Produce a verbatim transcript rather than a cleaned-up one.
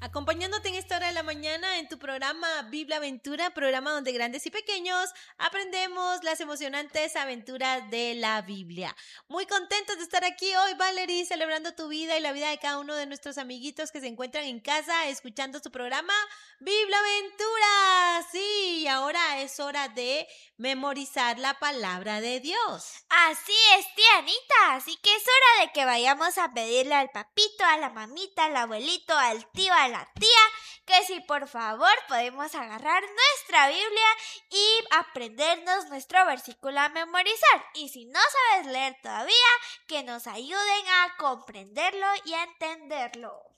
acompañándote en esta hora de la mañana en tu programa Biblia Aventura, programa donde grandes y pequeños aprendemos las emocionantes aventuras de la Biblia. Muy contentos de estar aquí hoy, Valerie, celebrando tu vida y la vida de cada uno de nuestros amiguitos que se encuentran en casa escuchando su programa Biblia Aventura. Sí, ahora es hora de memorizar la palabra de Dios. Así es, tía Anita, así que es hora de que vayamos a pedirle al papito, a la mamita, al abuelito, al tío, a la tía, que si por favor podemos agarrar nuestra Biblia y aprendernos nuestro versículo a memorizar. Y si no sabes leer todavía, que nos ayuden a comprenderlo y a entenderlo.